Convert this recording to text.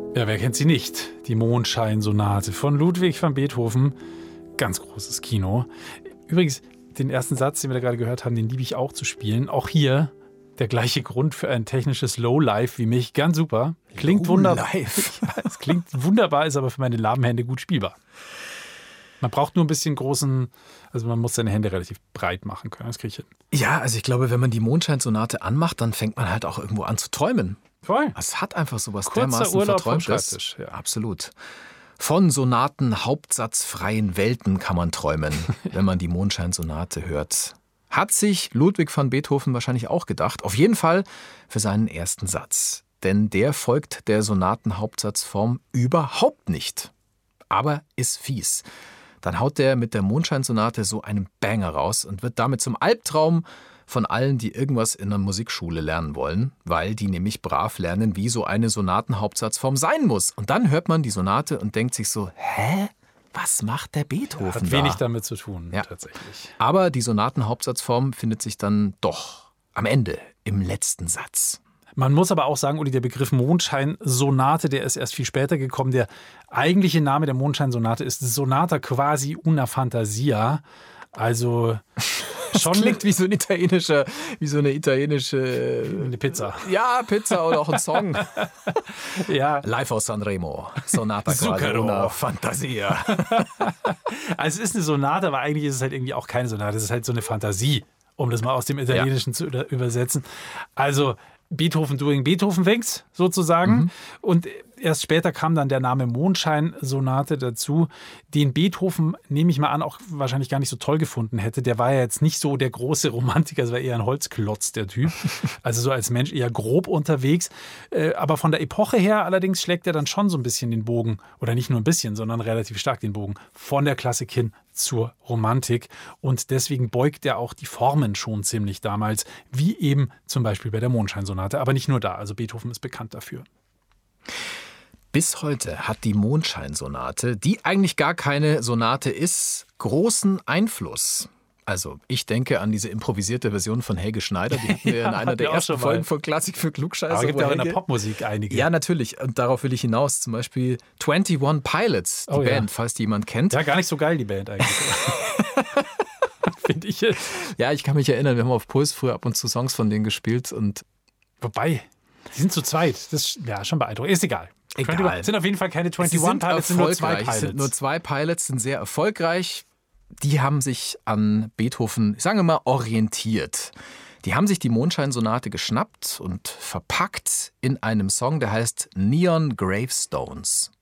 Ja, wer kennt sie nicht? Die Mondscheinsonate von Ludwig van Beethoven. Ganz großes Kino. Übrigens, den ersten Satz, den wir da gerade gehört haben, den liebe ich auch zu spielen. Auch hier der gleiche Grund für ein technisches Lowlife wie mich. Ganz super. Klingt wunderbar. Ja, es klingt wunderbar, ist aber für meine lahmen Hände gut spielbar. Man braucht nur ein bisschen also man muss seine Hände relativ breit machen können. Das kriege ich hin. Ja, also ich glaube, wenn man die Mondscheinsonate anmacht, dann fängt man halt auch irgendwo an zu träumen. Voll. Es hat einfach sowas Kurzer dermaßen Urlaub vom Verträumtes. Schreibtisch, ja. Absolut. Von Sonaten hauptsatzfreien Welten kann man träumen, wenn man die Mondscheinsonate hört. Hat sich Ludwig van Beethoven wahrscheinlich auch gedacht. Auf jeden Fall für seinen ersten Satz. Denn der folgt der Sonatenhauptsatzform überhaupt nicht. Aber ist fies. Dann haut der mit der Mondscheinsonate so einen Banger raus und wird damit zum Albtraum von allen, die irgendwas in der Musikschule lernen wollen, weil die nämlich brav lernen, wie so eine Sonatenhauptsatzform sein muss. Und dann hört man die Sonate und denkt sich so, hä? Was macht der Beethoven Hat da? wenig damit zu tun, Ja. tatsächlich. Aber die Sonatenhauptsatzform findet sich dann doch am Ende, im letzten Satz. Man muss aber auch sagen, Uli, der Begriff Mondscheinsonate, der ist erst viel später gekommen. Der eigentliche Name der Mondscheinsonate ist Sonata quasi una fantasia. Also schon Klingt wie so eine italienische... eine Pizza. Ja, Pizza oder auch ein Song. Ja, Live aus Sanremo. Sonata quasi Zucchero. una fantasia. also es ist eine Sonate, aber eigentlich ist es halt irgendwie auch keine Sonate. Es ist halt so eine Fantasie, um das mal aus dem Italienischen zu übersetzen. Also Beethoven doing Beethoven things sozusagen. Und erst später kam dann der Name Mondscheinsonate dazu, den Beethoven, nehme ich mal an, auch wahrscheinlich gar nicht so toll gefunden hätte. Der war ja jetzt nicht so der große Romantiker, es war eher ein Holzklotz, der Typ. Also so als Mensch eher grob unterwegs. Aber von der Epoche her allerdings schlägt er dann schon so ein bisschen den Bogen, oder nicht nur ein bisschen, sondern relativ stark den Bogen, von der Klassik hin zur Romantik. Und deswegen beugt er auch die Formen schon ziemlich damals, wie eben zum Beispiel bei der Mondscheinsonate. Aber nicht nur da, also Beethoven ist bekannt dafür. Bis heute hat die Mondscheinsonate, die eigentlich gar keine Sonate ist, großen Einfluss. Also ich denke an diese improvisierte Version von Helge Schneider, die hatten wir in einer der ersten Folgen von Klassik für Klugscheißer. Aber es gibt ja auch in der Helge- Popmusik einige. Ja, natürlich. Und darauf will ich hinaus. Zum Beispiel 21 Pilots, die Oh ja. Band, falls die jemand kennt. Ja, gar nicht so geil, die Band eigentlich. Finde ich jetzt. Ja, ich kann mich erinnern, wir haben auf Puls früher ab und zu Songs von denen gespielt. Und Wobei, die sind zu zweit. Das ist ja schon beeindruckend. Ist egal. Egal. Sind auf jeden Fall keine 21 sie sind Pilots, sind nur zwei erfolgreich. Pilots. Es sind nur zwei Pilots, sind sehr erfolgreich. Die haben sich an Beethoven, sagen wir mal, orientiert. Die haben sich die Mondscheinsonate geschnappt und verpackt in einem Song, der heißt Neon Gravestones.